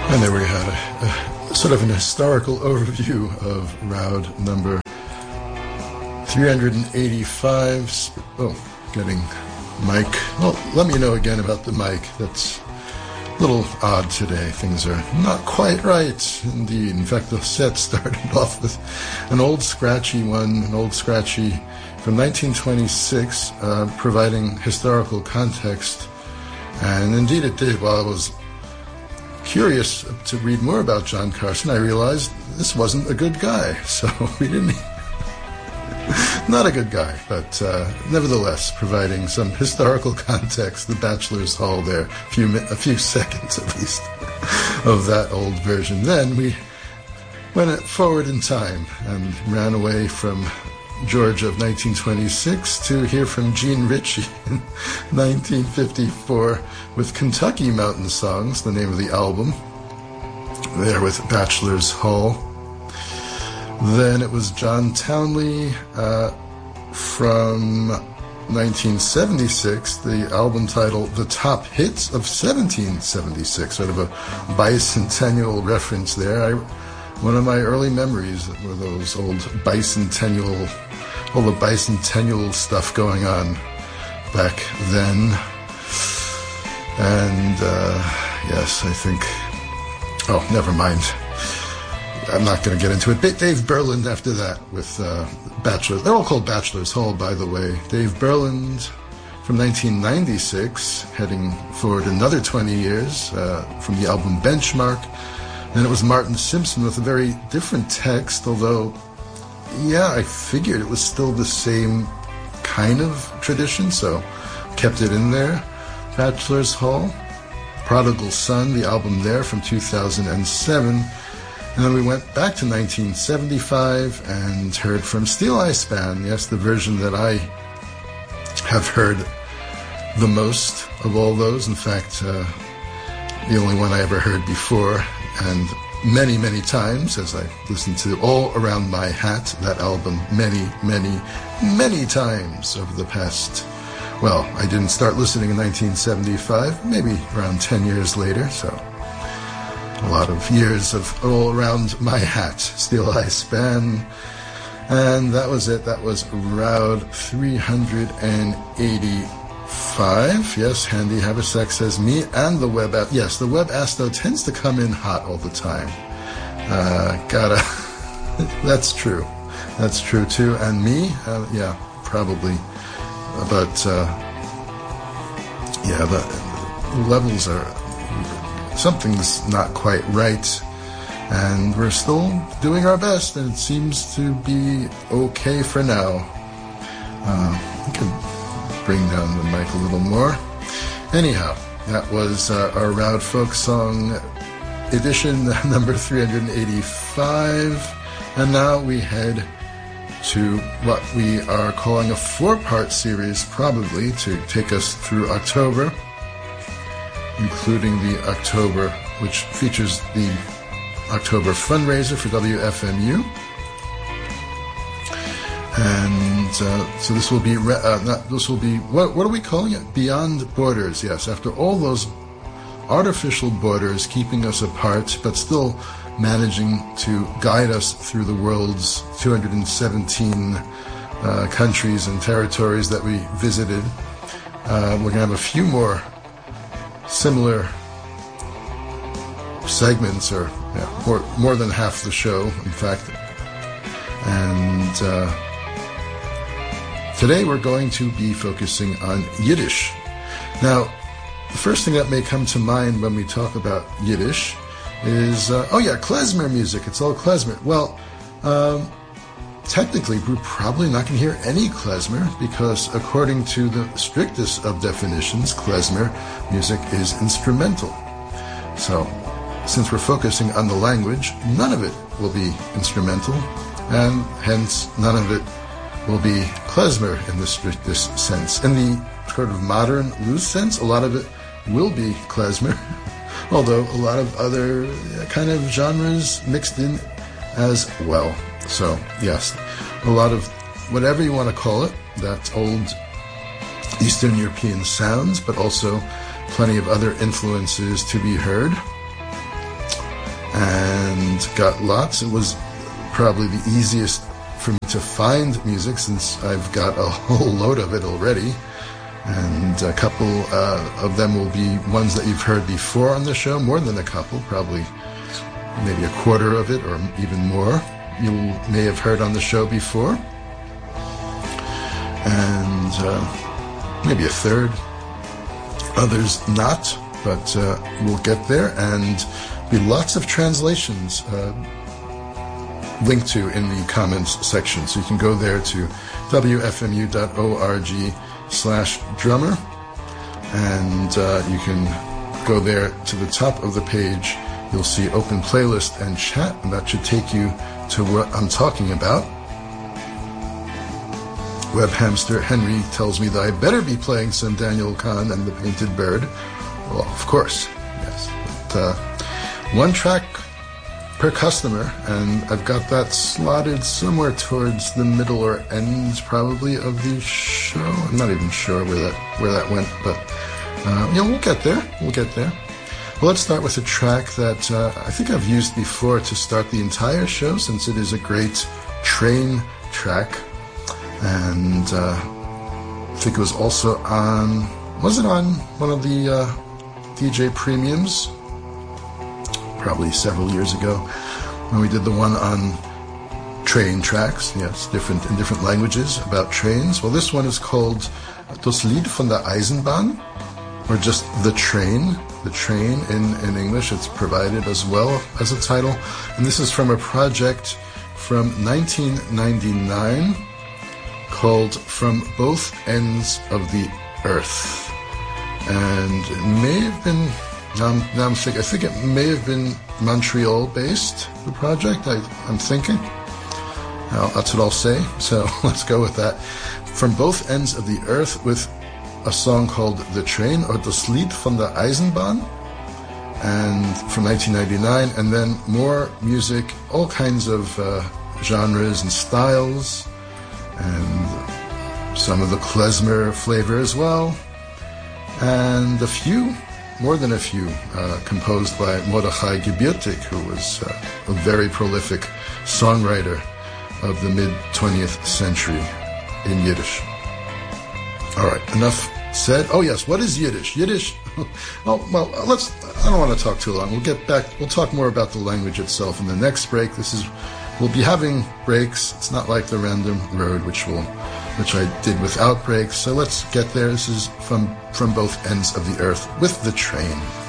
And there we had a sort of an historical overview of Roud number 385. Oh, getting mic. Well, let me know again about the mic. That's a little odd today. Things are not quite right, indeed. In fact, the set started off with an old scratchy from 1926, providing historical context. And indeed it did. While I was curious to read more about John Carson, I realized this wasn't a good guy. So we didn't... Not a good guy, but nevertheless, providing some historical context, the Bachelor's Hall there, a few seconds at least, of that old version. Then we went forward in time and ran away from Georgia of 1926 to hear from Gene Ritchie in 1954 with Kentucky Mountain Songs, the name of the album, there with Bachelor's Hall. Then it was John Townley from 1976, the album titled The Top Hits of 1776, sort of a bicentennial reference there. One of my early memories were those old bicentennial, all the bicentennial stuff going on back then. And yes, I think, oh, never mind. I'm not going to get into it. Dave Berland after that with Bachelors. They're all called Bachelor's Hall, by the way. Dave Berland from 1996, heading forward another 20 years from the album Benchmark. Then it was Martin Simpson with a very different text, although, yeah, I figured it was still the same kind of tradition, so kept it in there. Bachelor's Hall. Prodigal Son, the album there from 2007. And then we went back to 1975 and heard from Steel Eye Span. Yes, the version that I have heard the most of all those. In fact, the only one I ever heard before, and many, many times, as I listened to All Around My Hat, that album, many, many, many times over the past... Well, I didn't start listening in 1975, maybe around 10 years later, so... A lot of years of All Around My Hat, Steel Eye Span. And that was it. That was Roud 385. Yes, Handy Haversack says me and the web app. Yes, the web ass, though, tends to come in hot all the time. That's true. That's true, too. And me? Yeah, probably. But, yeah, the levels are... Something's not quite right, and we're still doing our best, and it seems to be okay for now. I can bring down the mic a little more. Anyhow, that was our Roud Folk Song edition number 385, and now we head to what we are calling a 4-part series, probably, to take us through October, including the October, which features the October fundraiser for WFMU. And so this will be, what are we calling it? Beyond Borders, yes. After all those artificial borders keeping us apart, but still managing to guide us through the world's 217 countries and territories that we visited, we're going to have a few more similar segments, or more than half the show, in fact. And today we're going to be focusing on Yiddish. Now, the first thing that may come to mind when we talk about Yiddish is, klezmer music. It's all klezmer. Well, technically, we're probably not going to hear any klezmer because, according to the strictest of definitions, klezmer music is instrumental. So, since we're focusing on the language, none of it will be instrumental, and hence none of it will be klezmer in the strictest sense. In the sort of modern, loose sense, a lot of it will be klezmer, although a lot of other kind of genres mixed in as well. So, yes, a lot of whatever you want to call it, that's old Eastern European sounds, but also plenty of other influences to be heard. and got lots. It was probably the easiest for me to find music since I've got a whole load of it already. And a couple of them will be ones that you've heard before on the show, more than a couple, probably maybe a quarter of it or even more you may have heard on the show before. And maybe a third. Others not, but we'll get there. And be lots of translations linked to in the comments section. So you can go there to wfmu.org/drummer, and you can go there to the top of the page. You'll see open playlist and chat, and that should take you to what I'm talking about. Web hamster Henry tells me that I better be playing some Daniel Kahn and the Painted Bird. Well, of course, yes. But, one track per customer, and I've got that slotted somewhere towards the middle or end, probably, of the show. I'm not even sure where that went, but we'll get there. We'll get there. Well, let's start with a track that I think I've used before to start the entire show, since it is a great train track. And I think it was also on, was it on one of the DJ Premiums? Probably several years ago, when we did the one on train tracks, yes, in different languages about trains. Well, this one is called Das Lied von der Eisenbahn, or just The Train in English. It's provided as well as a title. And this is from a project from 1999 called From Both Ends of the Earth. And it may have been, now I'm thinking, I think it may have been Montreal-based, the project, I'm thinking. That's what I'll say, so let's go with that. From Both Ends of the Earth, with a song called The Train, or Das Lied von der Eisenbahn, and from 1999, and then more music, all kinds of genres and styles, and some of the klezmer flavor as well, and more than a few, composed by Mordechai Gebirtig, who was a very prolific songwriter of the mid-20th century in Yiddish. All right, enough said. Oh yes, what is Yiddish? Yiddish. I don't want to talk too long. We'll talk more about the language itself in the next break. We'll be having breaks. It's not like the Random Road, which I did without breaks. So let's get there. This is from both ends of the earth with The Train.